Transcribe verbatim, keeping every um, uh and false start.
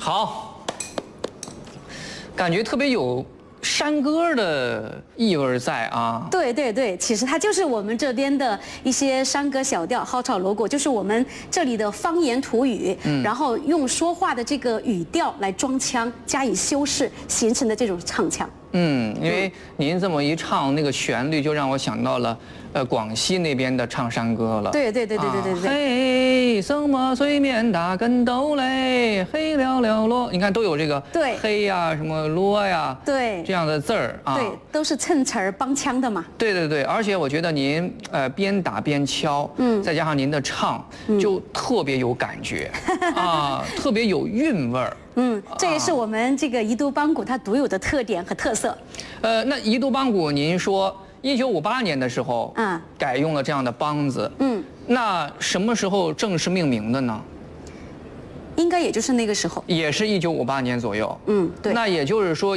好，感觉特别有山歌的意味在啊。 对对对，其实它就是我们这边的一些山歌小调、号潮锣鼓，就是我们这里的方言土语，嗯，然后用说话的这个语调来装腔，加以修饰，形成的这种唱腔。 嗯，因为您这么一唱，那个旋律就让我想到了，呃，广西那边的唱山歌了。 对对对对对对对。 嘿，什么水面打跟斗嘞，嘿了了落，你看都有这个对嘿呀，什么落呀， 对这样的字儿啊。 对，都是衬词儿帮腔的嘛。 对对对，而且我觉得您呃边打边敲，嗯，再加上您的唱，就特别有感觉，啊，特别有韵味儿。 嗯，这也是我们这个宜都邦鼓它独有的特点和特色。 呃，那宜都邦鼓，您说一九五八年的时候， 嗯， 改用了这样的梆子， 嗯， 那什么时候正式命名的呢？ 应该也就是那个时候， 也是一九五八年左右。 嗯，对。 那也就是说。